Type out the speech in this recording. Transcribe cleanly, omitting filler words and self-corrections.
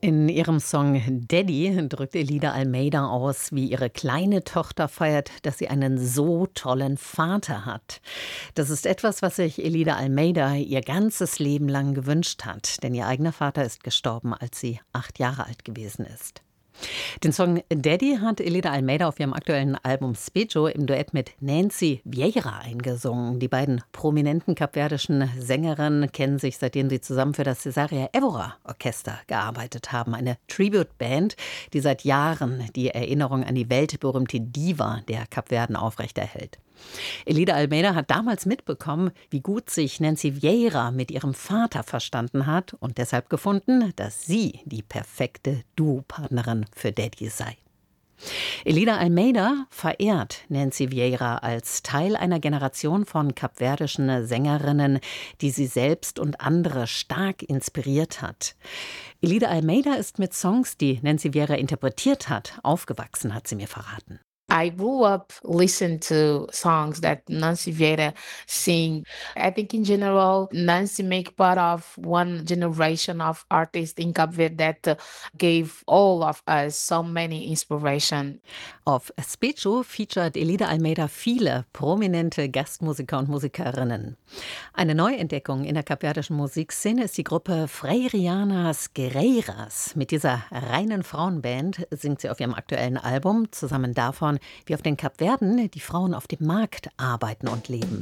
In ihrem Song „Daddy“ drückt Elida Almeida aus, wie ihre kleine Tochter feiert, dass sie einen so tollen Vater hat. Das ist etwas, was sich Elida Almeida ihr ganzes Leben lang gewünscht hat, denn ihr eigener Vater ist gestorben, als sie 8 Jahre alt gewesen ist. Den Song „Daddy“ hat Elida Almeida auf ihrem aktuellen Album „Specho“ im Duett mit Nancy Vieira eingesungen. Die beiden prominenten kapverdischen Sängerinnen kennen sich, seitdem sie zusammen für das Cesaria Evora Orchester gearbeitet haben. Eine Tribute-Band, die seit Jahren die Erinnerung an die weltberühmte Diva der Kapverden aufrechterhält. Elida Almeida hat damals mitbekommen, wie gut sich Nancy Vieira mit ihrem Vater verstanden hat und deshalb gefunden, dass sie die perfekte Duopartnerin für Daddy sei. Elida Almeida verehrt Nancy Vieira als Teil einer Generation von kapverdischen Sängerinnen, die sie selbst und andere stark inspiriert hat. Elida Almeida ist mit Songs, die Nancy Vieira interpretiert hat, aufgewachsen, hat sie mir verraten. I grew up listening to songs that Nancy Vieira sing. I think in general, Nancy make part of one generation of artists in Cape Verde that gave all of us so many inspiration. Auf Specho featuret Elida Almeida viele prominente Gastmusiker und Musikerinnen. Eine Neuentdeckung in der kapverdischen Musikszene ist die Gruppe Freirianas Guerreiras. Mit dieser reinen Frauenband singt sie auf ihrem aktuellen Album zusammen davon, wie auf den Kapverden die Frauen auf dem Markt arbeiten und leben.